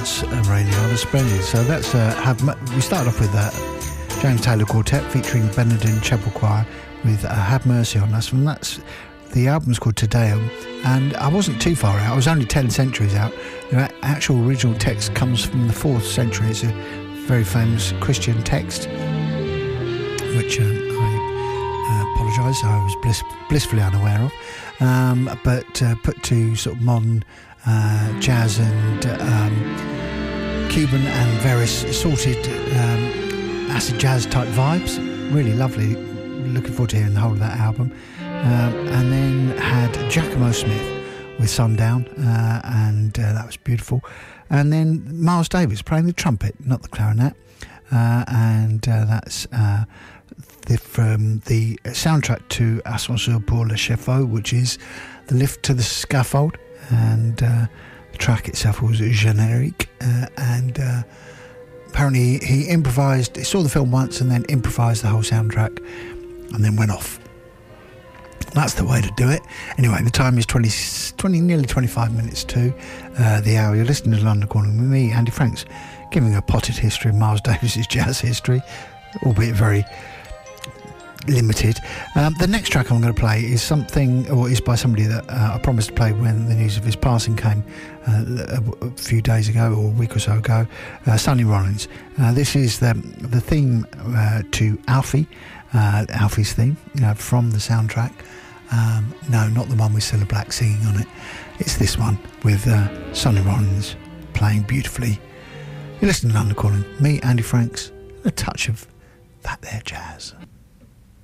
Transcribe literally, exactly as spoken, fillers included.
Radio, the Splendid. So that's uh, have we started off with that uh, James Taylor Quartet featuring Benedictine Chapel Choir with uh, Have Mercy on Us, and that's the album's called Te Deum, and I wasn't too far out. I was only ten centuries out. The actual original text comes from the fourth century. It's a very famous Christian text, which um, I uh, apologise, I was bliss, blissfully unaware of, um, but uh, put to sort of modern uh, jazz and um, Cuban and various assorted um, acid jazz type vibes. Really lovely. Looking forward to hearing the whole of that album. Um, and then had Giacomo Smith with Sundown, uh, and uh, that was beautiful. And then Miles Davis playing the trumpet, not the clarinet, uh, and uh, that's uh, the, from the soundtrack to Ascenseur pour le Chefau, which is The Lift to the Scaffold, and uh, the track itself was Générique, uh, and uh, apparently he improvised, he saw the film once and then improvised the whole soundtrack and then went off. That's the way to do it. Anyway, the time is twenty, twenty nearly twenty-five minutes to uh, the hour. You're listening to London Calling with me, Andy Franks, giving a potted history of Miles Davis's jazz history, albeit very limited. Um, the next track I'm going to play is something, or is by somebody that uh, I promised to play when the news of his passing came uh, a, a few days ago, or a week or so ago. uh, Sonny Rollins. Uh, this is the, the theme uh, to Alfie, uh, Alfie's theme uh, from the soundtrack. Um, no, not the one with Cilla Black singing on it. It's this one with uh, Sonny Rollins playing beautifully. You're listening to London Calling. Me, Andy Franks, a touch of that there jazz.